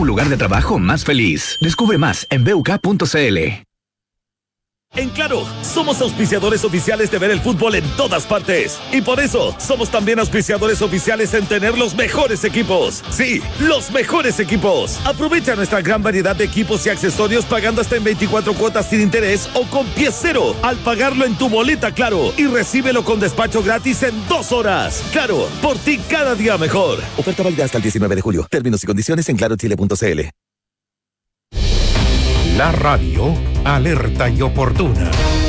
un lugar de trabajo más feliz. Descubre más en BUK.cl. En Claro, somos auspiciadores oficiales de ver el fútbol en todas partes. Y por eso, somos también auspiciadores oficiales en tener los mejores equipos. Sí, los mejores equipos. Aprovecha nuestra gran variedad de equipos y accesorios pagando hasta en 24 cuotas sin interés o con pie cero al pagarlo en tu boleta Claro. Y recíbelo con despacho gratis en 2 horas. Claro, por ti cada día mejor. Oferta válida hasta el 19 de julio. Términos y condiciones en clarochile.cl. La radio alerta y oportuna.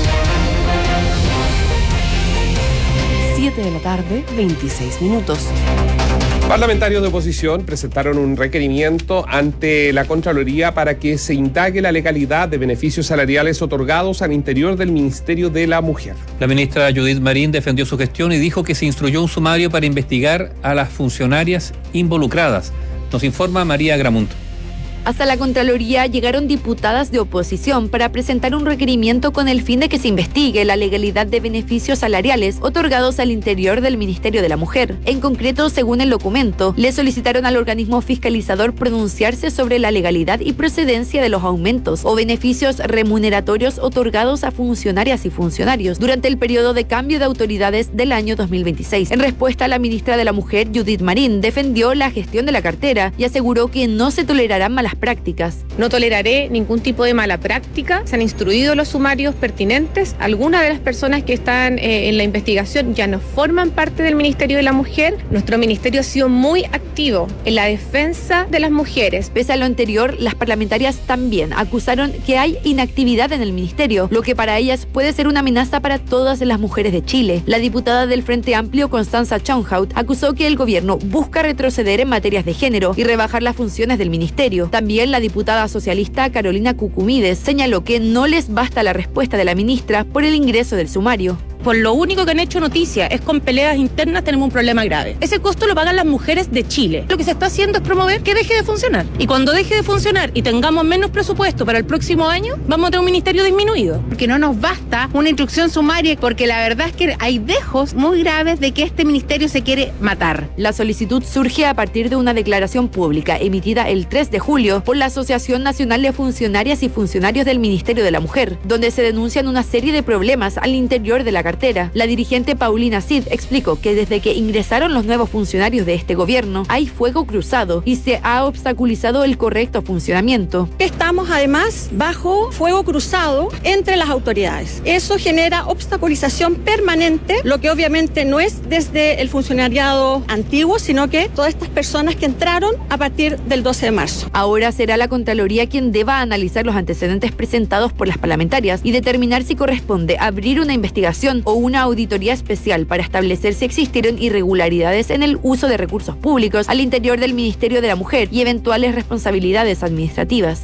7 de la tarde, 26 minutos. Parlamentarios de oposición presentaron un requerimiento ante la Contraloría para que se indague la legalidad de beneficios salariales otorgados al interior del Ministerio de la Mujer. La ministra Judith Marín defendió su gestión y dijo que se instruyó un sumario para investigar a las funcionarias involucradas. Nos informa María Gramunt. Hasta la Contraloría llegaron diputadas de oposición para presentar un requerimiento con el fin de que se investigue la legalidad de beneficios salariales otorgados al interior del Ministerio de la Mujer. En concreto, según el documento, le solicitaron al organismo fiscalizador pronunciarse sobre la legalidad y procedencia de los aumentos o beneficios remuneratorios otorgados a funcionarias y funcionarios durante el periodo de cambio de autoridades del año 2026. En respuesta, la ministra de la Mujer, Judith Marín, defendió la gestión de la cartera y aseguró que no se tolerarán malas prácticas. No toleraré ningún tipo de mala práctica. Se han instruido los sumarios pertinentes. Algunas de las personas que están en la investigación ya no forman parte del Ministerio de la Mujer. Nuestro ministerio ha sido muy activo en la defensa de las mujeres. Pese a lo anterior, las parlamentarias también acusaron que hay inactividad en el ministerio, lo que para ellas puede ser una amenaza para todas las mujeres de Chile. La diputada del Frente Amplio, Constanza Chonhout, acusó que el gobierno busca retroceder en materias de género y rebajar las funciones del ministerio. También la diputada socialista Carolina Cucumides señaló que no les basta la respuesta de la ministra por el ingreso del sumario. Por lo único que han hecho noticia es con peleas internas tenemos un problema grave. Ese costo lo pagan las mujeres de Chile. Lo que se está haciendo es promover que deje de funcionar. Y cuando deje de funcionar y tengamos menos presupuesto para el próximo año, vamos a tener un ministerio disminuido. Porque no nos basta una instrucción sumaria, porque la verdad es que hay dejos muy graves de que este ministerio se quiere matar. La solicitud surge a partir de una declaración pública emitida el 3 de julio por la Asociación Nacional de Funcionarias y Funcionarios del Ministerio de la Mujer, donde se denuncian una serie de problemas al interior de la cartera. La dirigente Paulina Cid explicó que desde que ingresaron los nuevos funcionarios de este gobierno hay fuego cruzado y se ha obstaculizado el correcto funcionamiento. Estamos además bajo fuego cruzado entre las autoridades. Eso genera obstaculización permanente, lo que obviamente no es desde el funcionariado antiguo, sino que todas estas personas que entraron a partir del 12 de marzo. Ahora será la Contraloría quien deba analizar los antecedentes presentados por las parlamentarias y determinar si corresponde abrir una investigación o una auditoría especial para establecer si existieron irregularidades en el uso de recursos públicos al interior del Ministerio de la Mujer y eventuales responsabilidades administrativas.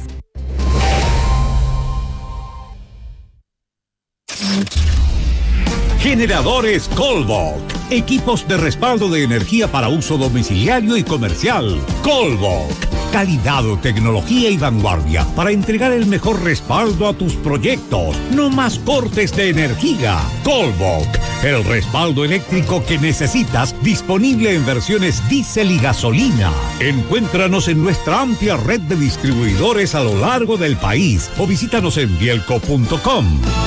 Generadores Colvoc. Equipos de respaldo de energía para uso domiciliario y comercial. Colvoc. Calidad, tecnología y vanguardia para entregar el mejor respaldo a tus proyectos. No más cortes de energía. Colvoc. El respaldo eléctrico que necesitas, disponible en versiones diésel y gasolina. Encuéntranos en nuestra amplia red de distribuidores a lo largo del país o visítanos en bielco.com.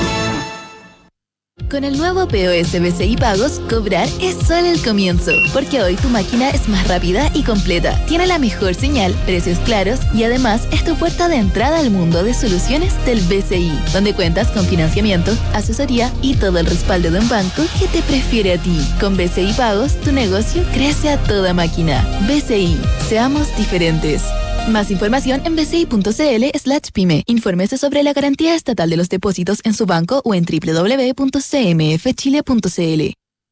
Con el nuevo POS BCI Pagos, cobrar es solo el comienzo, porque hoy tu máquina es más rápida y completa, tiene la mejor señal, precios claros y además es tu puerta de entrada al mundo de soluciones del BCI, donde cuentas con financiamiento, asesoría y todo el respaldo de un banco que te prefiere a ti. Con BCI Pagos, tu negocio crece a toda máquina. BCI, seamos diferentes. Más información en bci.cl/pyme. Infórmese sobre la garantía estatal de los depósitos en su banco o en www.cmfchile.cl.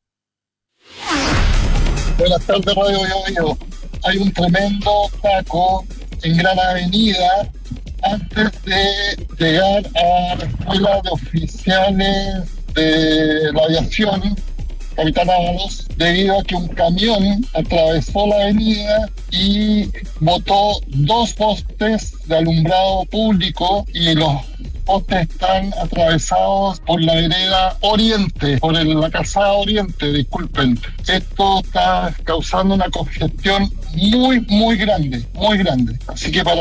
Buenas tardes, Radio Yo. Hay un tremendo taco en Gran Avenida antes de llegar a la escuela de oficiales de la aviación, Capitán Ábalos, debido a que un camión atravesó la avenida y botó 2 postes de alumbrado público y los postes están atravesados por la vereda Oriente, por la calzada Oriente, disculpen. Esto está causando una congestión muy grande. Así que para